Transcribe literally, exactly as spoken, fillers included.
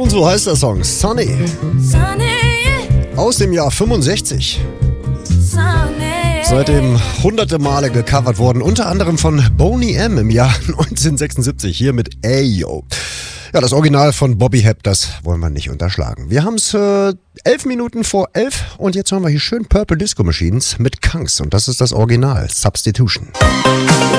So heißt der Song, Sunny. Aus dem Jahr fünfundsechzig. Seitdem hunderte Male gecovert worden, unter anderem von Boney M. im Jahr neunzehnhundertsechsundsiebzig, hier mit Ayo. Ja, das Original von Bobby Hebb, das wollen wir nicht unterschlagen. Wir haben es äh, elf Minuten vor elf und jetzt hören wir hier schön Purple Disco Machines mit Kangs und das ist das Original, Substitution.